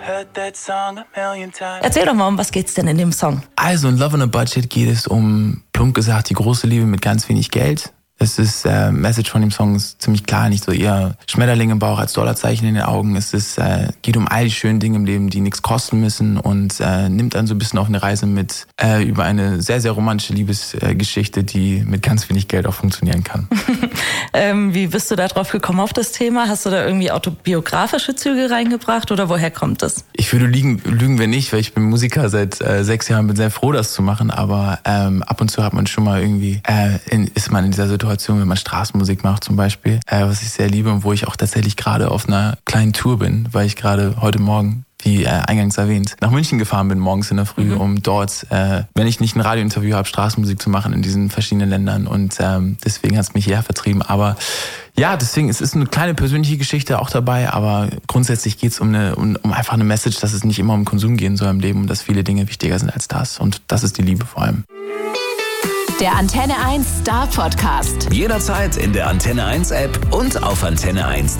Erzähl doch mal, um was geht's denn in dem Song? Also in Love on a Budget geht es um, plump gesagt, die große Liebe mit ganz wenig Geld. Es ist, Message von dem Song ist ziemlich klar, nicht so eher Schmetterling im Bauch als Dollarzeichen in den Augen. Es ist, geht um all die schönen Dinge im Leben, die nichts kosten müssen und nimmt dann so ein bisschen auf eine Reise mit über eine sehr, sehr romantische Liebesgeschichte, die mit ganz wenig Geld auch funktionieren kann. Wie bist du da drauf gekommen auf das Thema? Hast du da irgendwie autobiografische Züge reingebracht oder woher kommt das? Ich würde lügen wir nicht, weil ich bin Musiker seit 6 Jahren, bin sehr froh, das zu machen, aber ab und zu hat man schon mal irgendwie, ist man in dieser Situation, wenn man Straßenmusik macht zum Beispiel, was ich sehr liebe und wo ich auch tatsächlich gerade auf einer kleinen Tour bin, weil ich gerade heute Morgen, wie eingangs erwähnt, nach München gefahren bin, morgens in der Früh, um dort, wenn ich nicht ein Radiointerview habe, Straßenmusik zu machen in diesen verschiedenen Ländern und deswegen hat es mich hierher vertrieben, aber ja, deswegen, es ist eine kleine persönliche Geschichte auch dabei, aber grundsätzlich geht es um einfach eine Message, dass es nicht immer um Konsum gehen soll im Leben und dass viele Dinge wichtiger sind als das und das ist die Liebe vor allem. Der Antenne 1 Star Podcast. Jederzeit in der Antenne 1 App und auf antenne1.de.